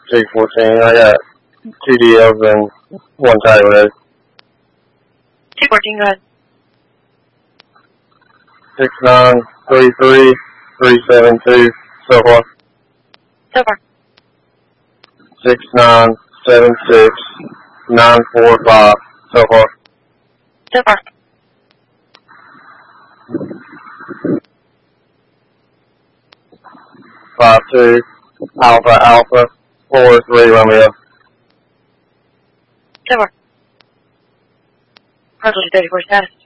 214. I got 2 DLs and 1 tag ready. 214, go ahead. 6933 372 so far. So far. 6976 945 so far. So far. 52 Alpha Alpha 43 Romeo. So far. Frontal 34 status.